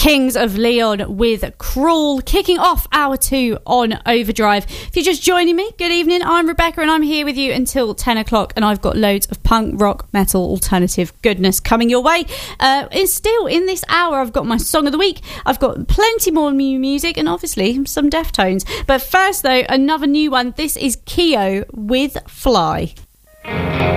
Kings of Leon with Crawl, kicking off hour 2 on Overdrive. If you're just joining me, good evening. I'm Rebecca and I'm here with you until 10 o'clock, and I've got loads of punk, rock, metal, alternative goodness coming your way. Still in this hour, I've got my song of the week, I've got plenty more new music, and obviously some Deftones. But first though, another new one. This is Keo with Fly.